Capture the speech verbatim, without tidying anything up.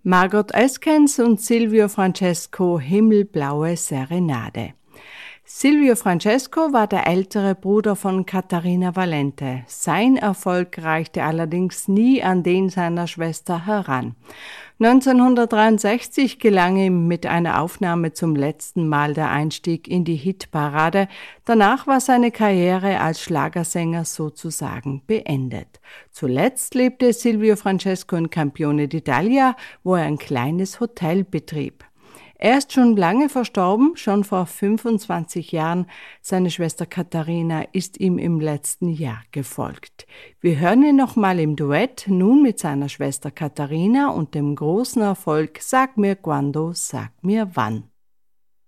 Margot Eskens und Silvio Francesco Himmelblaue Serenade. Silvio Francesco war der ältere Bruder von Caterina Valente. Sein Erfolg reichte allerdings nie an den seiner Schwester heran. neunzehnhundertdreiundsechzig gelang ihm mit einer Aufnahme zum letzten Mal der Einstieg in die Hitparade. Danach war seine Karriere als Schlagersänger sozusagen beendet. Zuletzt lebte Silvio Francesco in Campione d'Italia, wo er ein kleines Hotel betrieb. Er ist schon lange verstorben, schon vor fünfundzwanzig Jahren. Seine Schwester Caterina ist ihm im letzten Jahr gefolgt. Wir hören ihn nochmal im Duett, nun mit seiner Schwester Caterina und dem großen Erfolg Sag mir quando, sag mir wann.